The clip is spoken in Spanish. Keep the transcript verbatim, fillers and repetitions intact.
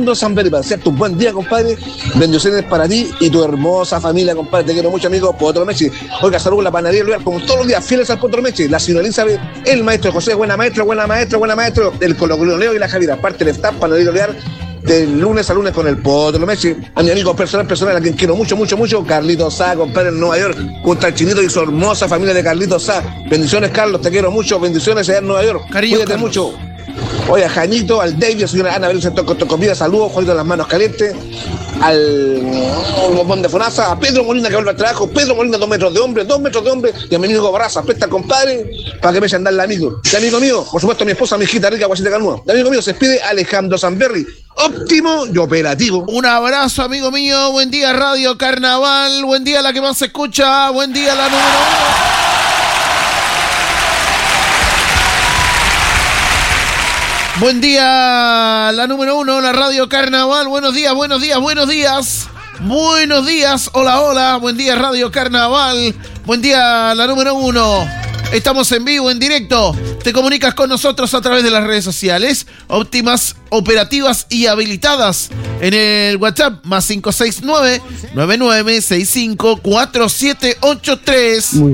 Sanberry, para hacerte un buen día, compadre. Bendiciones para ti y tu hermosa familia, compadre. Te quiero mucho, amigo Potro Mechi. Oiga, saludos a la panadería Lugar, como todos los días, fieles al Potro Mechi. La señora Elizabeth, el maestro José, buena maestro, buena maestro, buena maestro. El Colocolino Leo y la Javiera. Aparte del staff, panadería Lugar, del lunes a lunes con el Potro Mechi. A mi amigo personal, personal, a quien quiero mucho, mucho, mucho, Carlitos Sá, compadre, en Nueva York, junto al Chinito y su hermosa familia de Carlitos Sá. Bendiciones, Carlos, te quiero mucho. Bendiciones allá en Nueva York. Cariño, cuídate Carlos. mucho. Oye, a Jañito, al David, a señora Ana Belén Sector Comida, saludos, Juanito de las Manos Calientes, al Bombón de Fonasa, a Pedro Molina que vuelve al trabajo, Pedro Molina, dos metros de hombre, dos metros de hombre, y a mi amigo Barraza, presta al compadre, para que me eche a andar el amigo. Y amigo mío, por supuesto, mi esposa, mi hijita rica, Guasita Canúa. Y amigo mío, se despide Alejandro Sanberry, óptimo y operativo. Un abrazo, amigo mío. Buen día, Radio Carnaval. Buen día, la que más se escucha. Buen día, la número uno. Buen día, la número uno, la Radio Carnaval. Buenos días, buenos días, buenos días. Buenos días, hola, hola. Buen día, Radio Carnaval. Buen día, la número uno. Estamos en vivo, en directo. Te comunicas con nosotros a través de las redes sociales. Óptimas, operativas y habilitadas. En el WhatsApp, más cinco seis nueve, nueve nueve seis cinco, cuatro siete ocho tres.